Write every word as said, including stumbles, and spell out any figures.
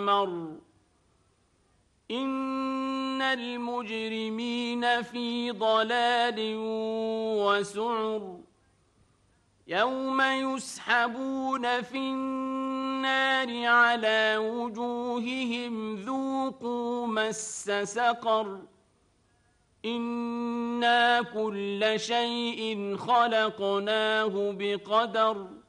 مر إن المجرمين في ضلال وسعر يوم يسحبون في النار على وجوههم ذوقوا مس سقر إنا كل شيء خلقناه بقدر